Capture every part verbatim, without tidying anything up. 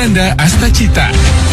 Beranda Astacita.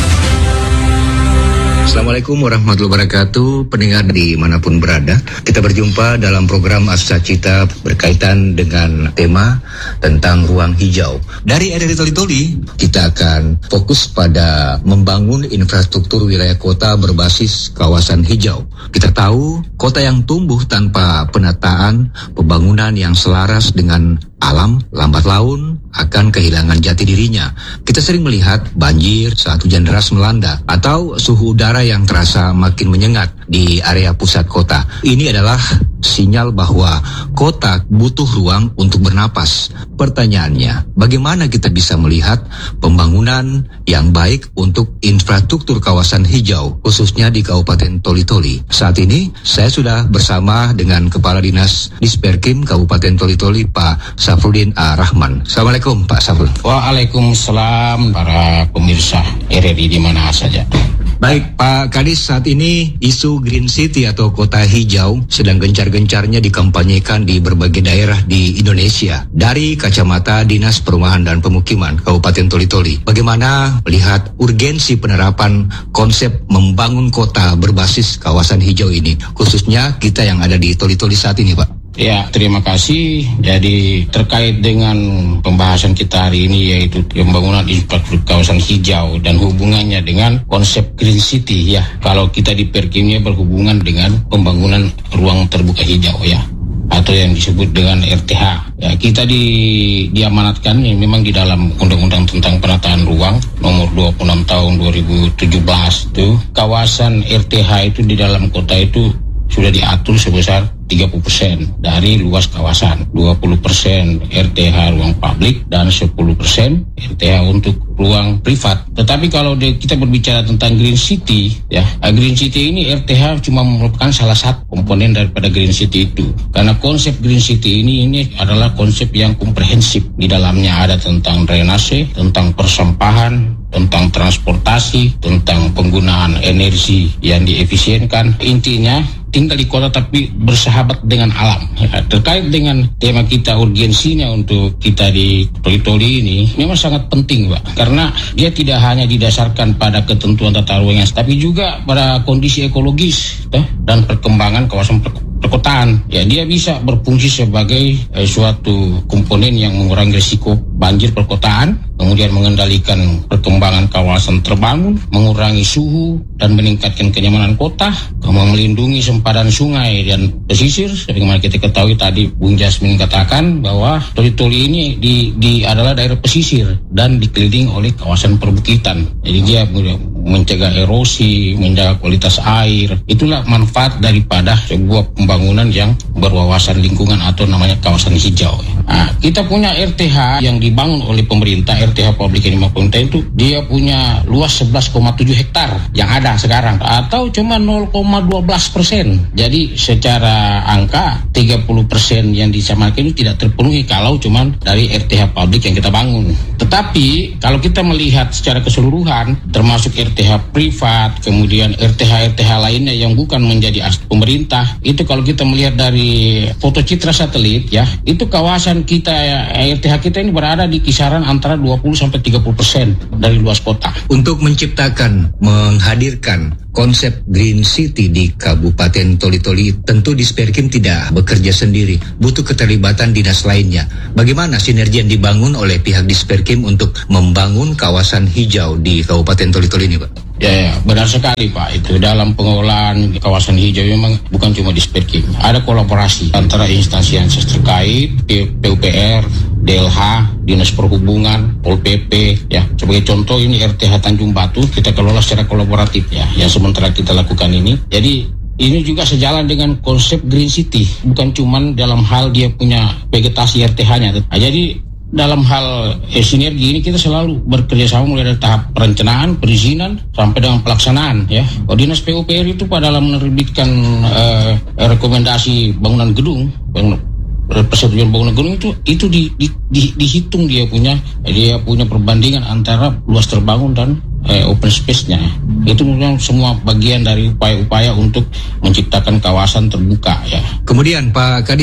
Assalamualaikum warahmatullahi wabarakatuh, pendengar dimanapun berada. Kita berjumpa dalam program Astacita berkaitan dengan tema tentang ruang hijau. Dari R R I Toli Toli, kita akan fokus pada membangun infrastruktur wilayah kota berbasis kawasan hijau. Kita tahu kota yang tumbuh tanpa penataan pembangunan yang selaras dengan alam lambat laun akan kehilangan jati dirinya. Kita sering melihat banjir saat hujan deras melanda atau suhu udara yang terasa makin menyengat di area pusat kota. Ini adalah sinyal bahwa kota butuh ruang untuk bernapas. Pertanyaannya, bagaimana kita bisa melihat pembangunan yang baik untuk infrastruktur kawasan hijau, khususnya di Kabupaten Toli Toli? Saat ini, saya sudah bersama dengan Kepala Dinas Disperkim Kabupaten Toli Toli, Pak Safrudin A. Rahman. Assalamualaikum, Pak Safrudin. Waalaikumsalam para pemirsa R R I di mana saja. Baik, Pak Kadis, saat ini isu Green City atau kota hijau sedang gencar-gencarnya dikampanyekan di berbagai daerah di Indonesia. Dari kacamata Dinas Perumahan dan Pemukiman Kabupaten Toli Toli, bagaimana melihat urgensi penerapan konsep membangun kota berbasis kawasan hijau ini, khususnya kita yang ada di Toli Toli saat ini, Pak? Ya, terima kasih. Jadi terkait dengan pembahasan kita hari ini, yaitu pembangunan infrastruktur kawasan hijau dan hubungannya dengan konsep Green City, ya. Kalau kita di Perkimnya berhubungan dengan pembangunan ruang terbuka hijau, ya, atau yang disebut dengan R T H. Ya, kita di diamanatkan ya, memang di dalam Undang-Undang tentang Penataan Ruang nomor dua puluh enam tahun dua ribu tujuh belas itu, kawasan R T H itu di dalam kota itu sudah diatur sebesar tiga puluh persen dari luas kawasan, dua puluh persen R T H ruang publik dan sepuluh persen R T H untuk ruang privat. Tetapi kalau de, kita berbicara tentang Green City, ya, Green City ini R T H cuma merupakan salah satu komponen daripada Green City itu. Karena konsep Green City ini ini adalah konsep yang komprehensif. Di dalamnya ada tentang drainase, tentang persampahan, tentang transportasi, tentang penggunaan energi yang diefisienkan. Intinya tinggal di kota tapi bersahabat dengan alam. Ya, terkait dengan tema kita, urgensinya untuk kita di Toli Toli ini memang sangat penting, Pak, karena dia tidak hanya didasarkan pada ketentuan tata ruangnya, tapi juga pada kondisi ekologis ya, dan perkembangan kawasan per perkotaan. Ya, dia bisa berfungsi sebagai eh, suatu komponen yang mengurangi risiko banjir perkotaan, kemudian mengendalikan perkembangan kawasan terbangun, mengurangi suhu dan meningkatkan kenyamanan kota, kemudian melindungi sempadan sungai dan pesisir. Sebagaimana kita ketahui tadi Bung Jasmin katakan bahwa Toli Toli ini di, di adalah daerah pesisir dan dikelilingi oleh kawasan perbukitan. Jadi dia mencegah erosi, menjaga kualitas air. Itulah manfaat daripada sebuah pembangunan yang berwawasan lingkungan atau namanya kawasan hijau. Nah, kita punya R T H yang dibangun oleh pemerintah, R T H publik yang dibangun itu dia punya luas sebelas koma tujuh hektar yang ada sekarang atau cuma nol koma satu dua persen. Jadi secara angka tiga puluh persen yang disamarkan itu tidak terpenuhi kalau cuma dari R T H publik yang kita bangun. Tetapi kalau kita melihat secara keseluruhan termasuk R T H privat, kemudian R T H R T H lainnya yang bukan menjadi aset pemerintah, itu kalau kita melihat dari foto citra satelit, ya, itu kawasan kita, R T H kita ini berada di kisaran antara dua puluh sampai tiga puluh persen dari luas kota. Untuk menciptakan, menghadirkan konsep Green City di Kabupaten Toli Toli, tentu Disperkim tidak bekerja sendiri, butuh keterlibatan dinas lainnya. Bagaimana sinergi yang dibangun oleh pihak Disperkim untuk membangun kawasan hijau di Kabupaten Toli Toli ini, Pak? Ya, ya, benar sekali, Pak. Itu dalam pengelolaan kawasan hijau memang bukan cuma Disperkim, ada kolaborasi antara instansi yang terkait, P U P R, D L H, Dinas Perhubungan, Pol P P, ya. Sebagai contoh ini R T H Tanjung Batu kita kelola secara kolaboratif, ya, yang sementara kita lakukan ini. Jadi ini juga sejalan dengan konsep Green City, bukan cuma dalam hal dia punya vegetasi R T H-nya. Nah, jadi dalam hal eh, sinergi ini kita selalu bekerja sama mulai dari tahap perencanaan, perizinan sampai dengan pelaksanaan, ya. Kalau Dinas P U P R itu pada dalam menerbitkan eh, rekomendasi bangunan gedung, bangunan persetujuan bangunan gedung itu itu di, di, di, dihitung dia punya dia punya perbandingan antara luas terbangun dan eh, open space-nya. Itu memang semua bagian dari upaya-upaya untuk menciptakan kawasan terbuka, ya. Kemudian Pak Kadis,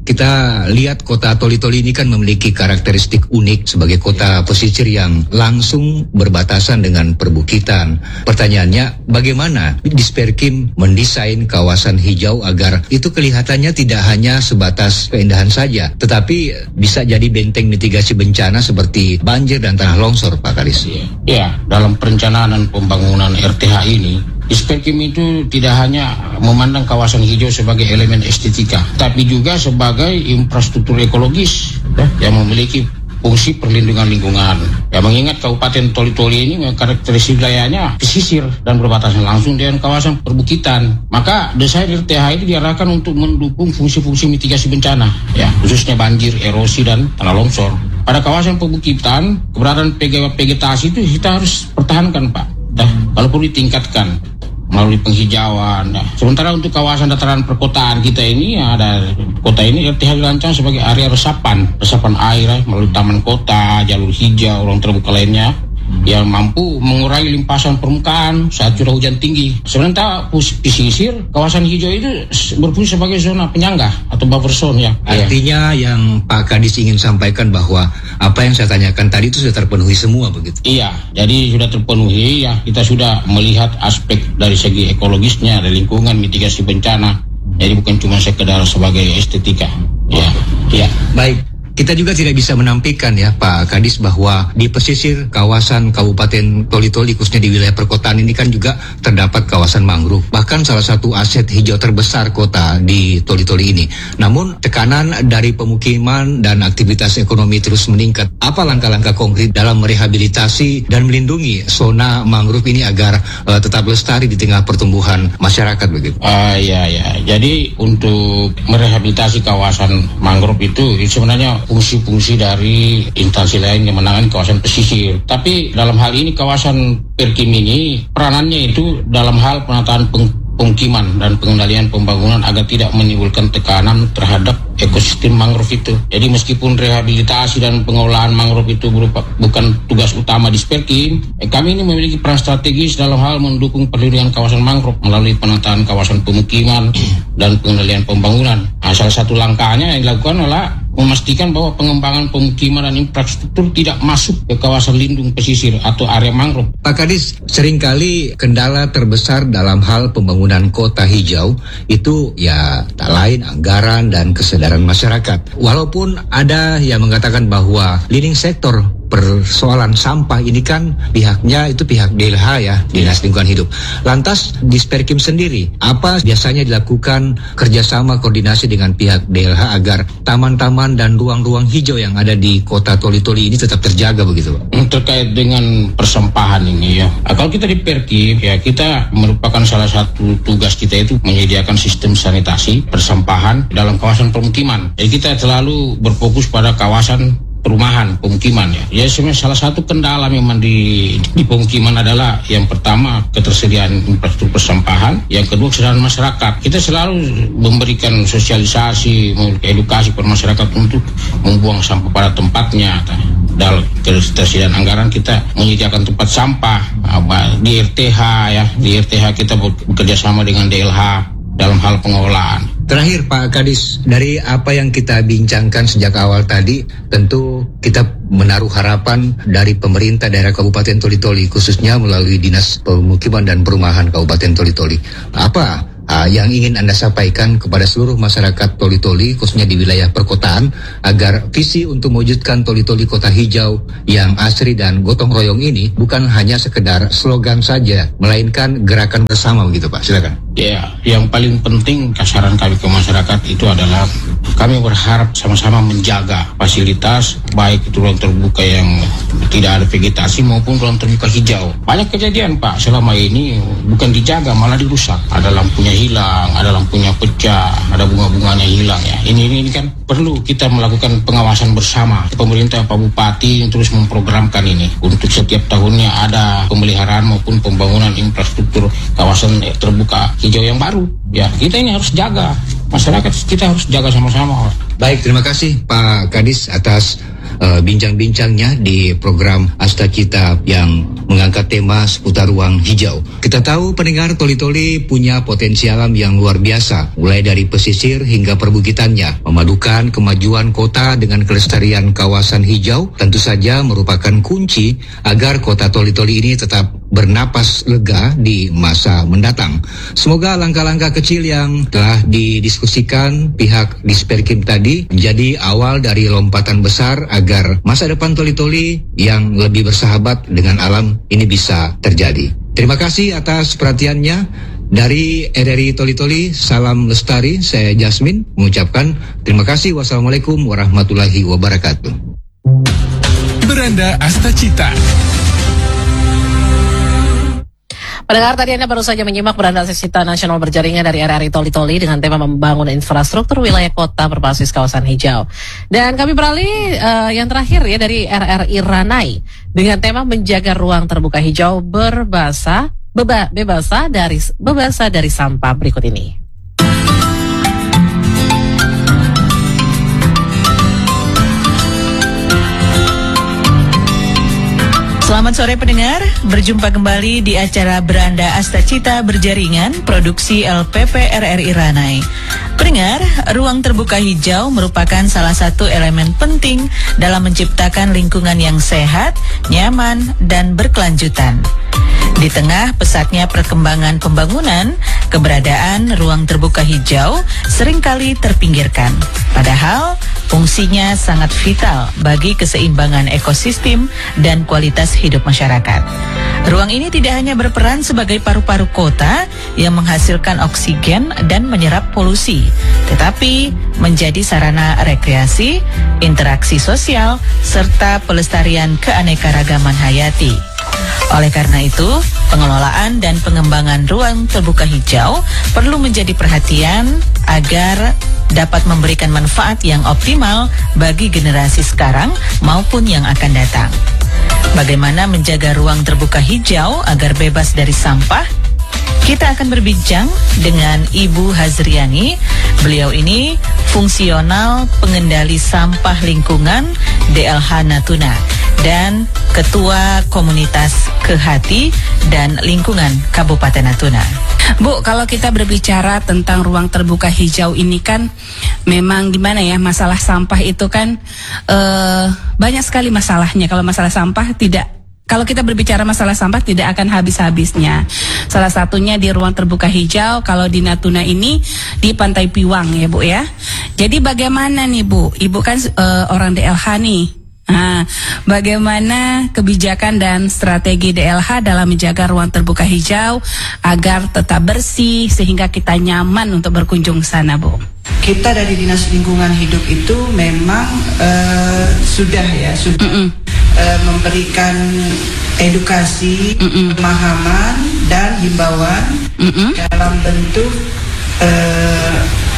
kita lihat kota Toli-Toli ini kan memiliki karakteristik unik sebagai kota pesisir yang langsung berbatasan dengan perbukitan. Pertanyaannya, bagaimana Disperkim mendesain kawasan hijau agar itu kelihatannya tidak hanya sebatas keindahan saja, tetapi bisa jadi benteng mitigasi bencana seperti banjir dan tanah longsor, Pak Kadis? Ya, dalam perencanaan dan pembangunan R T H ini, Disperkim itu tidak hanya memandang kawasan hijau sebagai elemen estetika, tapi juga sebagai infrastruktur ekologis ya, yang memiliki fungsi perlindungan lingkungan. Ya, mengingat Kabupaten Toli-Toli ini karakteristik wilayahnya pesisir dan berbatasan langsung dengan kawasan perbukitan, maka desain R T H itu diarahkan untuk mendukung fungsi-fungsi mitigasi bencana, ya, khususnya banjir, erosi, dan tanah longsor. Pada kawasan perbukitan, keberadaan vegetasi itu kita harus pertahankan, Pak. Nah, kalau perlu ditingkatkan melalui penghijauan. Nah, sementara untuk kawasan dataran perkotaan kita ini, ada kota ini R T H dirancang sebagai area resapan, resapan air ya, melalui taman kota, jalur hijau, ruang terbuka lainnya yang mampu mengurangi limpasan permukaan saat curah hujan tinggi. Sementara pesisir, kawasan hijau itu berfungsi sebagai zona penyangga atau buffer zone ya. Artinya ya, yang Pak Kadis ingin sampaikan bahwa apa yang saya tanyakan tadi itu sudah terpenuhi semua begitu? Iya, jadi sudah terpenuhi ya. Kita sudah melihat aspek dari segi ekologisnya, dari lingkungan, mitigasi bencana. Jadi bukan cuma sekedar sebagai estetika. Ya, ya. Baik. Kita juga tidak bisa menampilkan ya Pak Kadis bahwa di pesisir kawasan Kabupaten Toli-Toli khususnya di wilayah perkotaan ini kan juga terdapat kawasan mangrove, bahkan salah satu aset hijau terbesar kota di Toli-Toli ini. Namun tekanan dari pemukiman dan aktivitas ekonomi terus meningkat. Apa langkah-langkah konkret dalam merehabilitasi dan melindungi zona mangrove ini agar uh, tetap lestari di tengah pertumbuhan masyarakat begitu? Ah uh, ya ya. Jadi untuk merehabilitasi kawasan mangrove itu, itu sebenarnya fungsi-fungsi dari instansi lain yang menangani kawasan pesisir. Tapi dalam hal ini kawasan Perkim ini peranannya itu dalam hal penataan pemukiman dan pengendalian pembangunan agar tidak menimbulkan tekanan terhadap ekosistem mangrove itu. Jadi meskipun rehabilitasi dan pengelolaan mangrove itu berupa, bukan tugas utama di Disperkim, eh, kami ini memiliki peran strategis dalam hal mendukung perlindungan kawasan mangrove melalui penataan kawasan pemukiman dan pengendalian pembangunan. Nah, salah satu langkahnya yang dilakukan adalah memastikan bahwa pengembangan pemukiman dan infrastruktur tidak masuk ke kawasan lindung pesisir atau area mangrove. Pak Kadis, seringkali kendala terbesar dalam hal pembangunan kota hijau itu ya tak lain anggaran dan kesadaran masyarakat. Walaupun ada yang mengatakan bahwa leading sektor persoalan sampah ini kan pihaknya itu pihak D L H ya, Dinas Lingkungan Hidup. Lantas Disperkim sendiri, apa biasanya dilakukan kerjasama koordinasi dengan pihak D L H agar taman-taman dan ruang-ruang hijau yang ada di kota Toli-Toli ini tetap terjaga begitu, Pak? Terkait dengan persampahan ini ya, kalau kita di Perkim ya, kita merupakan salah satu tugas kita itu menyediakan sistem sanitasi persampahan dalam kawasan pemukiman. Jadi kita selalu berfokus pada kawasan perumahan, pemukiman ya. Ya sebenarnya salah satu kendala memang di, di pemukiman adalah yang pertama ketersediaan infrastruktur persampahan, yang kedua kesadaran masyarakat. Kita selalu memberikan sosialisasi, edukasi kepada masyarakat untuk membuang sampah pada tempatnya. Dalam ketersediaan anggaran kita menyediakan tempat sampah di R T H ya, di R T H kita bekerja sama dengan D L H dalam hal pengelolaan. Terakhir Pak Kadis, dari apa yang kita bincangkan sejak awal tadi, tentu kita menaruh harapan dari pemerintah daerah Kabupaten Toli-Toli, khususnya melalui Dinas Pemukiman dan Perumahan Kabupaten Toli-Toli. Apa uh, yang ingin Anda sampaikan kepada seluruh masyarakat Toli-Toli, khususnya di wilayah perkotaan, agar visi untuk mewujudkan Toli-Toli kota hijau yang asri dan gotong royong ini bukan hanya sekedar slogan saja, melainkan gerakan bersama begitu Pak? Silakan. Ya, yang paling penting saran kami ke masyarakat itu adalah kami berharap sama-sama menjaga fasilitas, baik itu ruang terbuka yang tidak ada vegetasi maupun ruang terbuka hijau. Banyak kejadian Pak selama ini bukan dijaga malah dirusak. Ada lampunya hilang, ada lampunya pecah, ada bunga-bunganya hilang ya. Ini, ini ini kan perlu kita melakukan pengawasan bersama. Pemerintah Pak Bupati terus memprogramkan ini untuk setiap tahunnya ada pemeliharaan maupun pembangunan infrastruktur kawasan terbuka hijau yang baru. Ya, kita ini harus jaga. Masyarakat kita harus jaga sama-sama. Baik, terima kasih Pak Kadis atas uh, bincang-bincangnya di program Asta Cita yang mengangkat tema seputar ruang hijau. Kita tahu pendengar Toli-Toli punya potensi alam yang luar biasa, mulai dari pesisir hingga perbukitannya. Memadukan kemajuan kota dengan kelestarian kawasan hijau tentu saja merupakan kunci agar kota Toli-Toli ini tetap bernapas lega di masa mendatang. Semoga langkah-langkah kecil yang telah didiskusikan pihak Disperkim tadi menjadi awal dari lompatan besar agar masa depan Toli-Toli yang lebih bersahabat dengan alam ini bisa terjadi. Terima kasih atas perhatiannya. Dari R R I Toli-Toli, salam lestari. Saya Jasmine mengucapkan terima kasih. Wassalamualaikum warahmatullahi wabarakatuh. Beranda Asta Cita. Pendengar, tadi Anda baru saja menyimak Beranda Asta Cita Nasional berjaringan dari R R I Toli-Toli dengan tema membangun infrastruktur wilayah kota berbasis kawasan hijau. Dan kami beralih uh, yang terakhir ya dari R R I Ranai dengan tema menjaga ruang terbuka hijau berbasa beba, bebasa dari bebasa dari sampah berikut ini. Selamat sore pendengar, berjumpa kembali di acara Beranda Asta Cita berjaringan produksi L P P R R I Ranai. Pendengar, ruang terbuka hijau merupakan salah satu elemen penting dalam menciptakan lingkungan yang sehat, nyaman, dan berkelanjutan. Di tengah pesatnya perkembangan pembangunan, keberadaan ruang terbuka hijau seringkali terpinggirkan. Padahal fungsinya sangat vital bagi keseimbangan ekosistem dan kualitas hidup masyarakat. Ruang ini tidak hanya berperan sebagai paru-paru kota yang menghasilkan oksigen dan menyerap polusi, tetapi menjadi sarana rekreasi, interaksi sosial, serta pelestarian keanekaragaman hayati. Oleh karena itu, pengelolaan dan pengembangan ruang terbuka hijau perlu menjadi perhatian agar dapat memberikan manfaat yang optimal bagi generasi sekarang maupun yang akan datang. Bagaimana menjaga ruang terbuka hijau agar bebas dari sampah? Kita akan berbincang dengan Ibu Hazriani. Beliau ini fungsional pengendali sampah lingkungan D L H Natuna dan Ketua Komunitas Kehati dan Lingkungan Kabupaten Natuna. Bu, kalau kita berbicara tentang ruang terbuka hijau ini kan memang gimana ya, masalah sampah itu kan uh, banyak sekali masalahnya. Kalau masalah sampah tidak Kalau kita berbicara masalah sampah tidak akan habis-habisnya. Salah satunya di ruang terbuka hijau, kalau di Natuna ini di Pantai Piwang ya Bu ya. Jadi bagaimana nih Bu, Ibu kan uh, orang D L H nih. Nah, bagaimana kebijakan dan strategi D L H dalam menjaga ruang terbuka hijau agar tetap bersih sehingga kita nyaman untuk berkunjung ke sana Bu? Kita dari Dinas Lingkungan Hidup itu memang uh, sudah ya sudah mm -mm. Uh, memberikan edukasi, mm -mm. pemahaman dan himbauan mm -mm. dalam bentuk uh,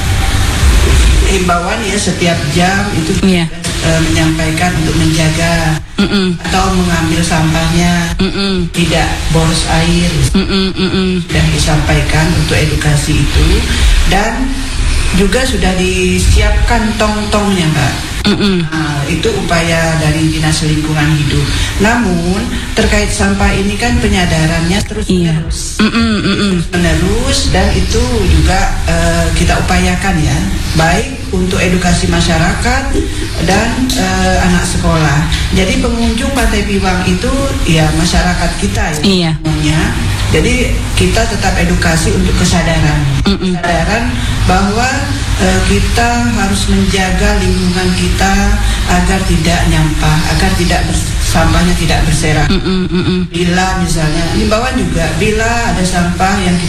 himbauan ya setiap jam itu yeah. uh, menyampaikan untuk menjaga mm -mm. atau mengambil sampahnya mm -mm. tidak boros air mm -mm. Mm -mm. dan disampaikan untuk edukasi itu, dan juga sudah disiapkan tong-tongnya Mbak. Mm -mm. Nah, itu upaya dari Dinas Lingkungan Hidup. Namun terkait sampah ini kan penyadarannya terus iya. menerus, mm -mm, mm -mm. terus menerus dan itu juga uh, kita upayakan ya, baik untuk edukasi masyarakat dan uh, anak sekolah. Jadi pengunjung Pantai Piwang itu ya masyarakat kita ya iya. semuanya. Jadi kita tetap edukasi untuk kesadaran, mm -mm. kesadaran bahwa uh, kita harus menjaga lingkungan kita agar tidak nyampah, agar tidak sampahnya tidak berserak. Mm -mm, mm -mm. Bila misalnya, himbauan juga bila ada sampah yang